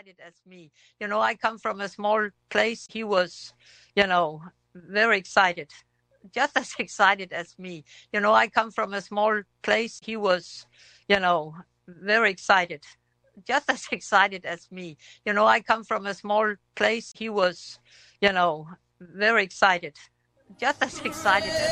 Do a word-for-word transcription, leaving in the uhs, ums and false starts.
excited as me. You know, I come from a small place. He was, you know, very excited, just as excited as me. You know, I come from a small place. He was, you know, very excited, just as excited as me. You know, I come from a small place. He was, you know, very excited, just as excited as